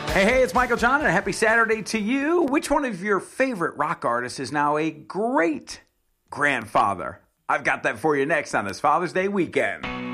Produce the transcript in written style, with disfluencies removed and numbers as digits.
Hey, it's Michael John, and a happy Saturday to you. Which one of your favorite rock artists is now a great grandfather? I've got that for you next on this Father's Day weekend.